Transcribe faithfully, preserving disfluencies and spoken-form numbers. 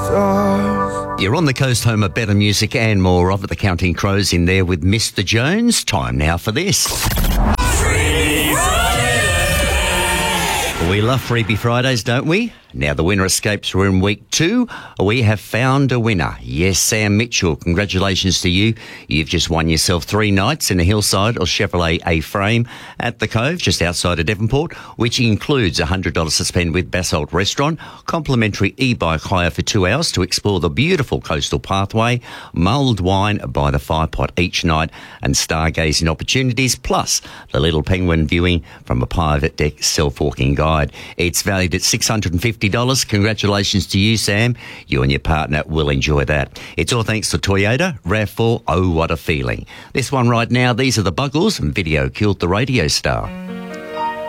stars. You're on the coast, home of better music and more of it. The Counting Crows in there with Mister Jones. Time now for this. Freebie Friday. We love Freebie Fridays, don't we? Now the winner escapes. We're in week two. We have found a winner. Yes, Sam Mitchell. Congratulations to you. You've just won yourself three nights in the Hillside or Chevrolet A-Frame at the Cove, just outside of Devonport, which includes a one hundred dollars to spend with Basalt Restaurant, complimentary e-bike hire for two hours to explore the beautiful coastal pathway, mulled wine by the fire pot each night, and stargazing opportunities, plus the Little Penguin viewing from a private deck self-walking guide. It's valued at six hundred fifty dollars. Congratulations to you, Sam. You and your partner will enjoy that. It's all thanks to Toyota RAV four. Oh, what a feeling. This one right now, these are the Buggles, and Video Killed the Radio Star.